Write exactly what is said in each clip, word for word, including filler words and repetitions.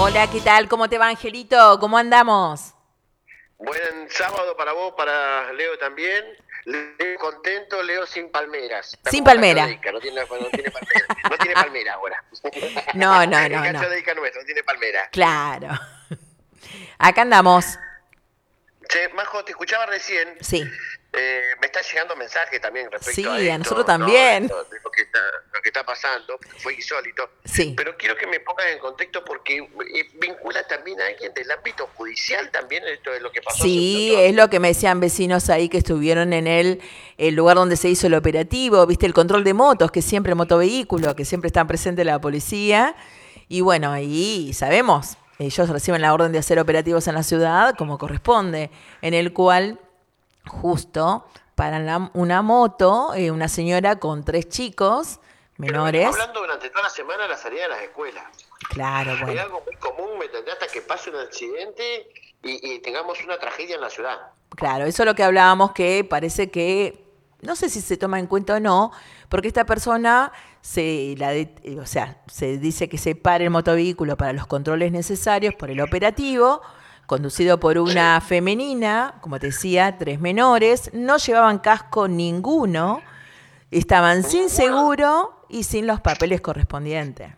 Hola, ¿qué tal? ¿Cómo te va, Angelito? ¿Cómo andamos? Buen sábado para vos, para Leo también. Leo contento, Leo sin palmeras. Está Sin como Cacho palmera. Deica, no tiene, no tiene palmera. No tiene palmera ahora. No, no, El no, Cacho no. Deica nuestro, no tiene palmera. Claro. Acá andamos. Che, Majo, te escuchaba recién. Sí. Eh, me están llegando mensajes también respecto a Sí, a nosotros esto, ¿no? De, también. esto, de lo, que está, lo que está pasando, porque fue insólito. Sí. Pero quiero que me pongas en contexto porque eh, vincula también a alguien del ámbito judicial también esto de lo que pasó hace un Sí, minuto. es lo que me decían vecinos ahí que estuvieron en el, el lugar donde se hizo el operativo, viste, el control de motos, que siempre motovehículo, que siempre están presentes la policía. Y bueno, ahí sabemos, ellos reciben la orden de hacer operativos en la ciudad como corresponde, en el cual justo paran la- una moto, eh, una señora con tres chicos Pero venimos menores. hablando durante toda la semana de la salida de las escuelas. Claro, Es bueno. algo muy común, ¿me entendés? Hasta que pase un accidente y, y tengamos una tragedia en la ciudad. Claro, eso es lo que hablábamos, que parece que, no sé si se toma en cuenta o no, porque esta persona se, la de- o sea, se dice que se pare el motovehículo para los controles necesarios por el operativo, conducido por Sí. una femenina, como te decía, tres menores, no llevaban casco ninguno, estaban sin Ninguno. seguro y sin los papeles correspondientes.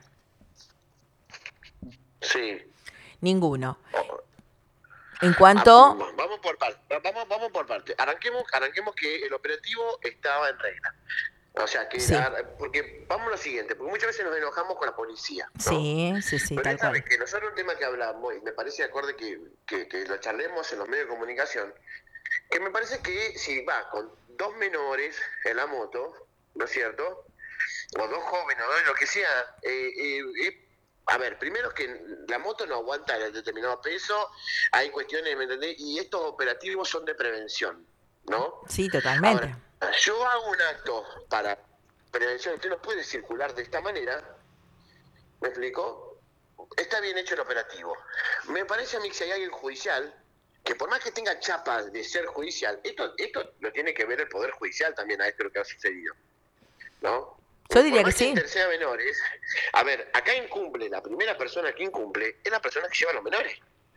Sí. Ninguno. O- En ah, cuanto, vamos por parte. Vamos, vamos por parte. Arranquemos, arranquemos que el operativo estaba en regla. O sea, que sí, la- porque vamos a lo siguiente, porque muchas veces nos enojamos con la policía, ¿no? sí, sí, sí, Pero tal esta cual. vez que nosotros un tema que hablamos, y me parece acorde que, que, que lo charlemos en los medios de comunicación, que me parece que si va con dos menores en la moto, ¿no es cierto? O dos jóvenes, o lo que sea, eh, eh, eh, a ver, primero es que la moto no aguanta el determinado peso, hay cuestiones, ¿me entendés? Y estos operativos son de prevención, ¿no? Sí, Ahora, totalmente. yo hago un acto para prevención, usted no puede circular de esta manera, ¿me explico? Está bien hecho el operativo. Me parece a mí que si hay alguien judicial, que por más que tenga chapas de ser judicial, esto, esto lo tiene que ver el Poder Judicial también a esto lo que ha sucedido, ¿no? Yo Porque por diría que más que sí. interceda menores, a ver, acá incumple, la primera persona que incumple es la persona que lleva a los menores.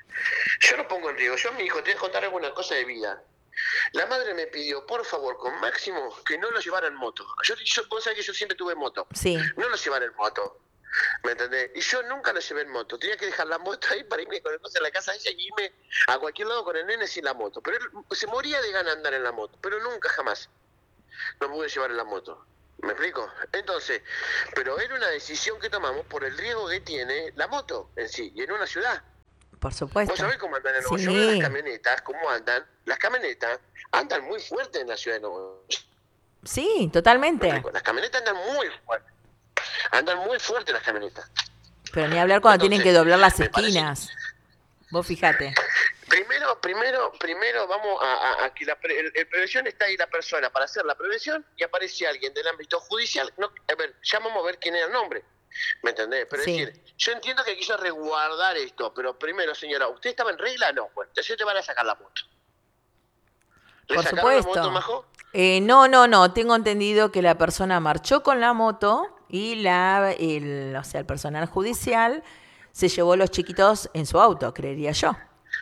Yo no pongo en riesgo, yo a mi hijo te voy a contar alguna cosa de vida. La madre me pidió, por favor, con Máximo, que no lo llevara en moto. Yo, yo vos sabés que yo siempre tuve moto. Sí. No lo llevara en moto. ¿Me entendés? Y yo nunca lo llevé en moto. Tenía que dejar la moto ahí para irme con el coche a la casa de ella y irme a cualquier lado con el nene sin la moto. Pero él se moría de ganas de andar en la moto. Pero nunca, jamás, lo pude llevar en la moto. ¿Me explico? Entonces, pero era una decisión que tomamos por el riesgo que tiene la moto en sí y en una ciudad. Por Vos supuesto. sabés cómo andan en Nuevo York. Yo veo las Sí, camionetas, cómo andan. Las camionetas andan muy fuerte en la ciudad de Nuevo York. sí, ¿Me totalmente. explico? Las camionetas andan muy fuerte. Andan muy fuerte las camionetas. Pero ni hablar cuando tienen Entonces, que doblar las me parece. esquinas. Vos fíjate. Primero, primero, primero vamos a, a- a que la pre- el, el prevención está ahí la persona para hacer la prevención y aparece alguien del ámbito judicial. No, a ver, ya vamos a ver quién era el nombre. ¿Me entendés? Pero es Sí, decir, yo entiendo que quiso resguardar esto, pero primero, señora, ¿usted estaba en regla? No, bueno, entonces te van a sacar la moto. ¿Le por sacaron la moto, supuesto. Majo? Eh, no, no, no. Tengo entendido que la persona marchó con la moto y la, el, o sea, el personal judicial se llevó los chiquitos en su auto, creería yo.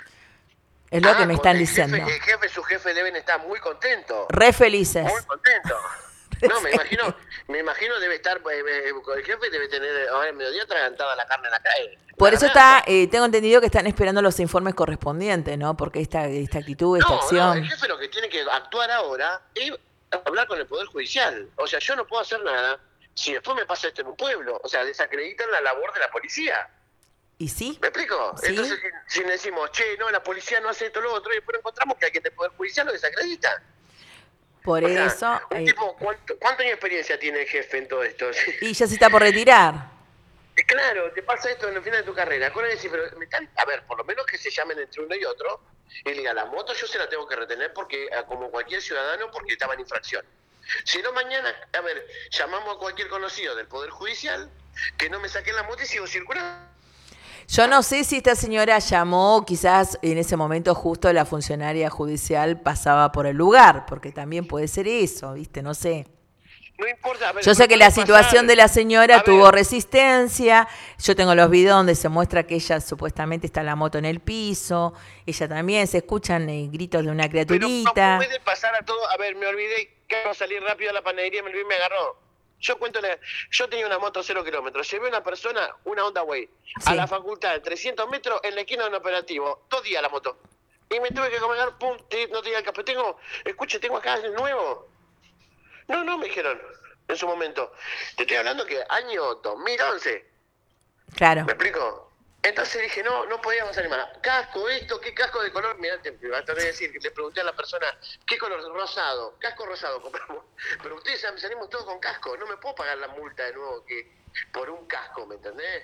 Es lo que Ah, me con están el jefe, diciendo. el jefe, su jefe deben estar muy contentos. Re Muy felices. contento. Re No, me imagino, felices. me imagino debe estar, eh, eh, el jefe debe tener ahora en mediodía atragantada la carne en la calle, en la Por eso está, garganta. eh, tengo entendido que están esperando los informes correspondientes, ¿no? Porque esta, esta actitud, esta No, no, el acción. jefe lo que tiene que actuar ahora es hablar con el Poder Judicial. O sea, yo no puedo hacer nada si después me pasa esto en un pueblo. O sea, desacreditan la labor de la policía. ¿Y sí? ¿Me explico? Entonces, ¿Sí? si, si le decimos, che, no, la policía no hace esto, lo otro, y después encontramos que alguien del Poder Judicial lo desacredita. Por O sea, eso. un eh, tipo, ¿cuánto, ¿cuánto años de experiencia tiene el jefe en todo esto? y ya se está por retirar. Y claro, te pasa esto en el final de tu carrera. Con decir, pero me están- a ver, por lo menos que se llamen entre uno y otro y le digan, la moto yo se la tengo que retener porque, eh, como cualquier ciudadano, porque estaba en infracción. Si no, mañana, a ver, llamamos a cualquier conocido del Poder Judicial que no me saquen la moto y sigo circulando. Yo no sé si esta señora llamó, quizás en ese momento justo la funcionaria judicial pasaba por el lugar, porque también puede ser eso, ¿viste? No sé. no importa. A ver, Yo sé me que la puede situación pasar. de la señora A tuvo ver, resistencia. Yo tengo los videos donde se muestra que ella supuestamente está la moto en el piso. Ella también, se escuchan eh, gritos de una pero no criaturita. puede pasar a todo. A ver, me olvidé que no salir rápido a la panadería, me olvidé y me agarró. Yo cuento, la- yo tenía una moto cero kilómetros, llevé a una persona, una Honda Way, a la Sí, facultad de trescientos metros en la esquina de un operativo, dos días la moto. Y me tuve que comer, pum, te- no tenía el capó. Tengo, escuche, tengo acá el nuevo. No, no, me dijeron en su momento. Te estoy hablando que año dos mil once. claro. ¿Me explico? Entonces dije, no, no podíamos salir más. Casco, esto, ¿qué casco de color? Mirá, te, te voy a decir, le pregunté a la persona, ¿qué color? Rosado. Casco rosado compramos. Pero ustedes salimos todos con casco. No me puedo pagar la multa de nuevo que por un casco, ¿me entendés?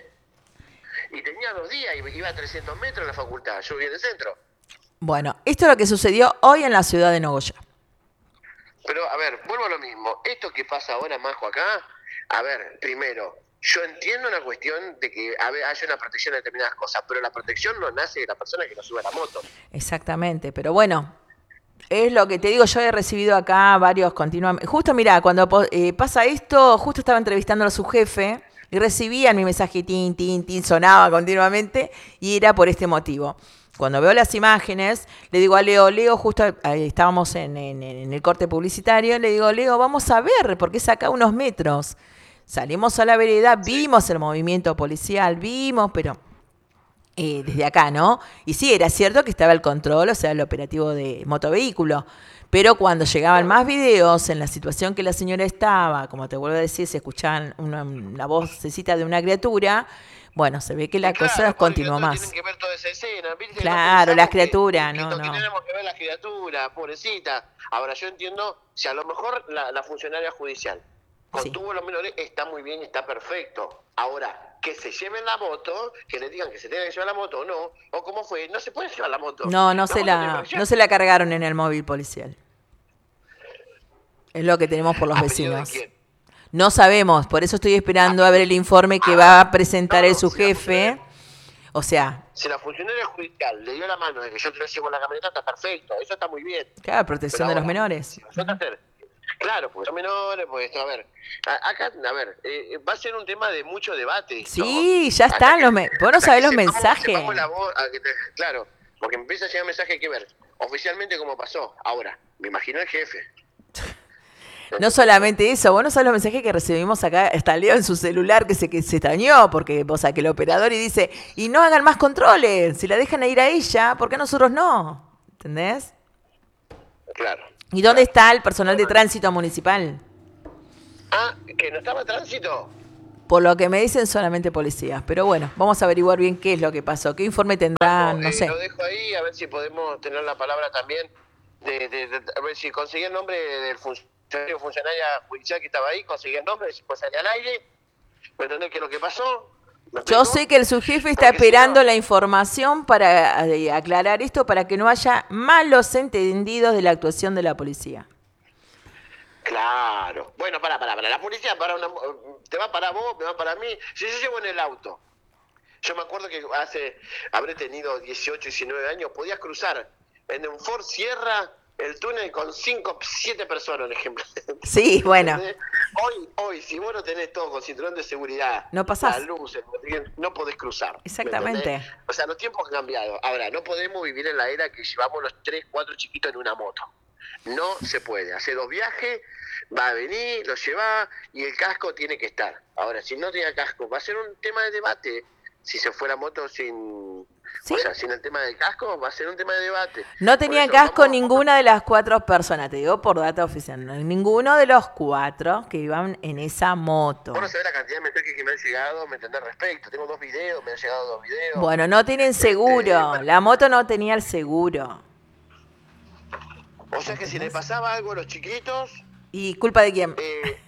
Y tenía dos días y iba a trescientos metros en la facultad. Yo vivía en el centro. Bueno, esto es lo que sucedió hoy en la ciudad de Nogoyá. Pero, a ver, vuelvo a lo mismo. Esto que pasa ahora, Majo, acá, a ver, primero, yo entiendo una cuestión de que a ver, haya una protección de determinadas cosas, pero la protección no nace de la persona que nos sube a la moto. Exactamente, pero bueno, es lo que te digo, yo he recibido acá varios continuamente. Justo, mira, cuando po- eh, pasa esto, justo estaba entrevistando a su jefe y recibían mi mensaje, tin, tin, tin, sonaba continuamente y era por este motivo. Cuando veo las imágenes, le digo a Leo, Leo, justo ahí estábamos en, en- en el corte publicitario, le digo, Leo, vamos a ver, porque es acá unos metros. Salimos a la vereda, Sí, vimos el movimiento policial, vimos, pero eh, desde acá, ¿no? Y sí, era cierto que estaba el control, o sea, el operativo de motovehículo. Pero cuando llegaban claro. más videos en la situación que la señora estaba, como te vuelvo a decir, se escuchaban una, la vocecita de una criatura, bueno, se ve que Y la cosa claro, por continuó criaturas tienen más. que ver toda esa escena, ¿viste? No Claro, las pensamos que, criaturas, que no, lo que no. tenemos que ver las criaturas, pobrecita. Ahora, yo entiendo, si a lo mejor la, la funcionaria judicial Sí. contuvo a los menores, está muy bien, está perfecto. Ahora, que se lleven la moto, que le digan que se tenga que llevar la moto o no, o cómo fue, no se puede llevar la moto. No, no La se moto tiene la, fracción. no se la cargaron en el móvil policial. Es lo que tenemos por los ¿A pedido de vecinos. quién? No sabemos, por eso estoy ¿A esperando a ver pedido? el informe que va Ah, a presentar no, el no, su si la funcionaria jefe. O sea, Si la funcionaria judicial le dio la mano de que yo te lo llevo en la camioneta, está perfecto, eso está muy bien. claro, Pero protección de los ahora, menores. si nosotros hacer, claro, pues son menores, pues esto, a ver, a- acá, a ver, eh, eh, va a ser un tema de mucho debate esto. Sí, ya Hasta están que, los me- vos no hasta sabés que los sepamos, sepamos mensajes. la voz, a que te- claro, porque me empieza a llegar mensaje, hay que ver oficialmente cómo pasó. Ahora, me imagino el jefe. No solamente eso, vos no sabés los mensajes que recibimos acá, está Leo en su celular que se, que se extrañó, porque vos saqué el operador y dice, y no hagan más controles, si la dejan ir a ella, ¿por qué nosotros no? ¿Entendés? Claro, ¿Y dónde claro. está el personal No, de no. tránsito municipal? Ah, que no estaba tránsito. Por lo que me dicen solamente policías, pero bueno, vamos a averiguar bien qué es lo que pasó, qué informe tendrán, no Eh, sé. lo dejo ahí, a ver si podemos tener la palabra también, de, de- de- a ver si conseguí el nombre del funcionario funcionaria judicial que estaba ahí, conseguí el nombre, si puede salir al aire, ¿me entendés qué es lo que pasó? ¿Me Yo explico? sé que el subjefe está Porque si esperando no, la información para eh, aclarar esto, para que no haya malos entendidos de la actuación de la policía. claro. Bueno, para, para, para, la policía para una, te va para vos, me va para mí. Si yo llevo en el auto, yo me acuerdo que hace, habré tenido dieciocho, diecinueve años, podías cruzar en un Ford Sierra el túnel con cinco, siete personas, por ejemplo. Sí, bueno, ¿Entendés? Hoy, hoy, si vos no tenés todo con cinturón de seguridad, no las pasás. luces, no podés cruzar. ¿Me Exactamente. entendés? O sea, los tiempos han cambiado. Ahora, no podemos vivir en la era que llevamos los tres, cuatro chiquitos en una moto. No se puede. Hace dos viajes, va a venir, lo lleva y el casco tiene que estar. Ahora, si no tiene casco, va a ser un tema de debate. Si se fuera moto sin, ¿Sí? o sea, sin el tema del casco, va a ser un tema de debate. No Por tenía eso, casco vamos- ninguna de las cuatro personas, te digo por data oficial, no, ninguno de los cuatro que iban en esa moto. Vos no sabés la cantidad de mensajes que me han llegado, me entendés respecto. Tengo dos videos, me han llegado dos videos. Bueno, no tienen Este, seguro, bueno, la moto no tenía el seguro. o sea que si le pasaba algo a los chiquitos, ¿Y culpa de quién? eh,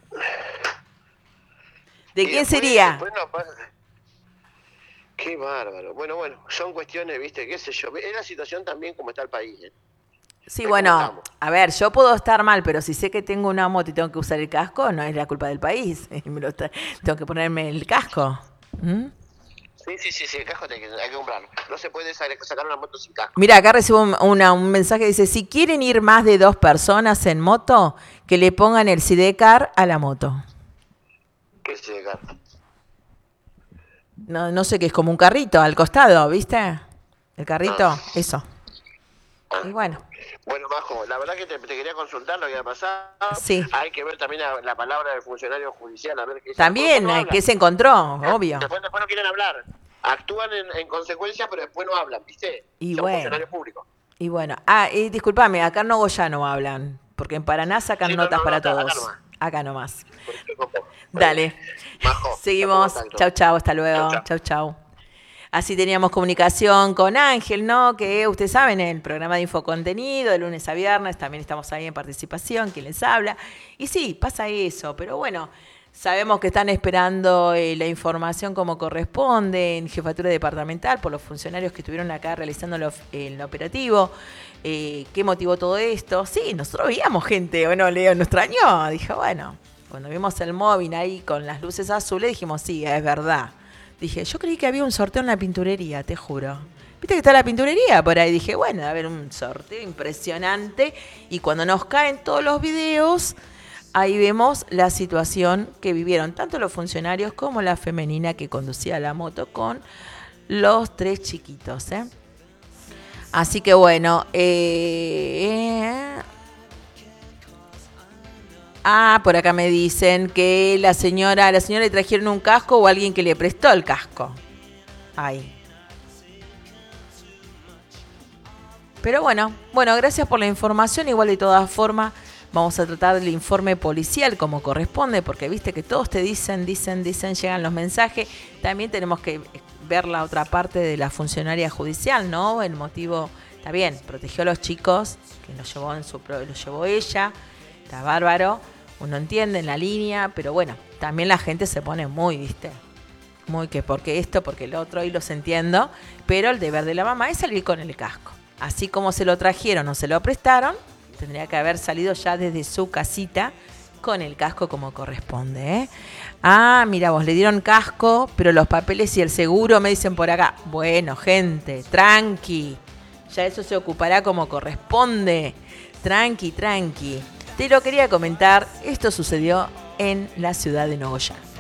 ¿De y quién después- sería? después no pasa. Qué bárbaro. Bueno, bueno, son cuestiones, viste, qué sé yo. Es la situación también como está el país. ¿eh? Sí, Es bueno, como estamos. a ver, yo puedo estar mal, pero si sé que tengo una moto y tengo que usar el casco, no es la culpa del país. Me lo está- tengo que ponerme el casco. ¿Mm? Sí, Sí, sí, sí, sí, el casco hay que, hay que comprarlo. No se puede sacar una moto sin casco. Mira, acá recibo un, una, un mensaje que dice, si quieren ir más de dos personas en moto, que le pongan el Sidecar a la moto. ¿Qué es Sidecar? No, no sé qué es, como un carrito al costado, ¿viste? El carrito, ah. eso. Ah. Y bueno. Bueno, Majo, la verdad que te, te quería consultar lo que había pasado. Sí. Hay que ver también la, la palabra del funcionario judicial, a ver qué También, no ¿qué se encontró? Obvio. Después, después no quieren hablar. Actúan en, en consecuencia, pero después no hablan, ¿viste? Y Son bueno. funcionarios públicos. Y bueno. Ah, y disculpame, acá en Nogoyá no hablan, porque en Paraná sacan sí, notas no, no, para no, todos. Acá nomás. Acá nomás. Dale. Majo, seguimos. Chau, chau, hasta luego. Chau, chau. chau. Así teníamos comunicación con Ángel, ¿no? Que ustedes saben, en el programa de Infocontenido, de lunes a viernes, también estamos ahí en participación, quien les habla. Y sí, pasa eso, pero bueno, sabemos que están esperando eh, la información como corresponde en jefatura departamental por los funcionarios que estuvieron acá realizando lo, el operativo. Eh, ¿Qué motivó todo esto? Sí, nosotros veíamos gente, bueno, Leo nos extrañó. Dije, bueno, cuando vimos el móvil ahí con las luces azules, dijimos, sí, es verdad. Dije, yo creí que había un sorteo en la pinturería, te juro. ¿Viste que está la pinturería por ahí? Dije, bueno, va a haber un sorteo impresionante. Y cuando nos caen todos los videos, ahí vemos la situación que vivieron tanto los funcionarios como la femenina que conducía la moto con los tres chiquitos, ¿eh? Así que bueno, eh... Ah, por acá me dicen que la señora, a la señora le trajeron un casco o alguien que le prestó el casco. Ay. Pero bueno, bueno, gracias por la información. Igual de todas formas vamos a tratar del informe policial como corresponde, porque viste que todos te dicen, dicen, dicen, llegan los mensajes. También tenemos que ver la otra parte de la funcionaria judicial, ¿no? El motivo, está bien, protegió a los chicos, que los llevó en su, los llevó ella. Está bárbaro, uno entiende en la línea, pero bueno, también la gente se pone muy, ¿viste? Muy que porque esto, porque el otro, y los entiendo, pero el deber de la mamá es salir con el casco. Así como se lo trajeron o se lo prestaron, tendría que haber salido ya desde su casita con el casco como corresponde, ¿eh? Ah, mira vos, le dieron casco, pero los papeles y el seguro me dicen por acá. Bueno, gente, tranqui, ya eso se ocupará como corresponde. Tranqui, tranqui. Te lo quería comentar, esto sucedió en la ciudad de Nogoyá.